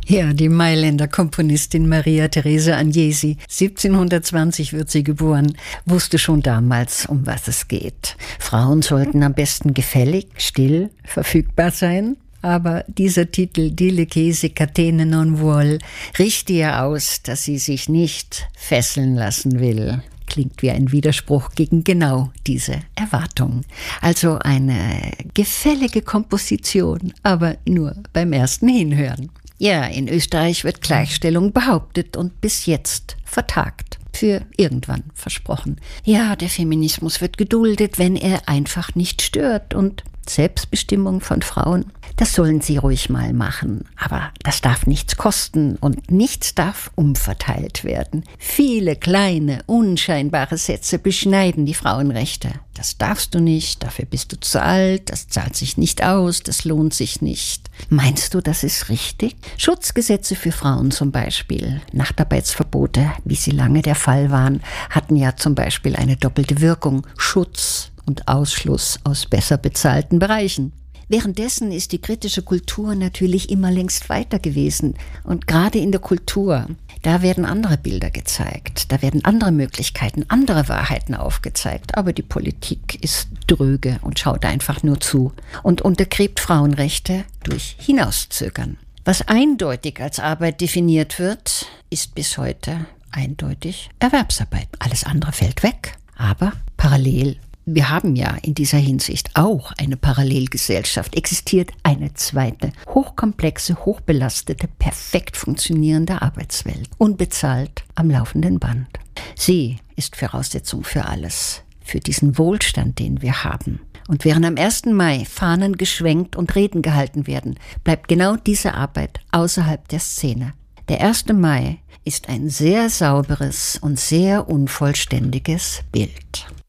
Ja, die Mailänder Komponistin Maria Teresa Agnesi, 1720 wird sie geboren, wusste schon damals, um was es geht. Frauen sollten am besten gefällig, still, verfügbar sein. Aber dieser Titel, Dille che se catene non vuol, richte ja aus, dass sie sich nicht fesseln lassen will. Klingt wie ein Widerspruch gegen genau diese Erwartung. Also eine gefällige Komposition, aber nur beim ersten Hinhören. Ja, in Österreich wird Gleichstellung behauptet und bis jetzt vertagt. Für irgendwann versprochen. Ja, der Feminismus wird geduldet, wenn er einfach nicht stört. Und Selbstbestimmung von Frauen, das sollen sie ruhig mal machen. Aber das darf nichts kosten und nichts darf umverteilt werden. Viele kleine, unscheinbare Sätze beschneiden die Frauenrechte. Das darfst du nicht, dafür bist du zu alt, das zahlt sich nicht aus, das lohnt sich nicht. Meinst du, das ist richtig? Schutzgesetze für Frauen zum Beispiel, Nachtarbeitsverbote, wie sie lange der Fall waren, hatten ja zum Beispiel eine doppelte Wirkung. Schutz und Ausschluss aus besser bezahlten Bereichen. Währenddessen ist die kritische Kultur natürlich immer längst weiter gewesen. Und gerade in der Kultur, da werden andere Bilder gezeigt, da werden andere Möglichkeiten, andere Wahrheiten aufgezeigt. Aber die Politik ist dröge und schaut einfach nur zu und untergräbt Frauenrechte durch Hinauszögern. Was eindeutig als Arbeit definiert wird, ist bis heute eindeutig Erwerbsarbeit. Alles andere fällt weg, aber parallel. Wir haben ja in dieser Hinsicht auch eine Parallelgesellschaft. Existiert eine zweite, hochkomplexe, hochbelastete, perfekt funktionierende Arbeitswelt. Unbezahlt am laufenden Band. Sie ist Voraussetzung für alles, für diesen Wohlstand, den wir haben. Und während am 1. Mai Fahnen geschwenkt und Reden gehalten werden, bleibt genau diese Arbeit außerhalb der Szene. Der 1. Mai ist ein sehr sauberes und sehr unvollständiges Bild.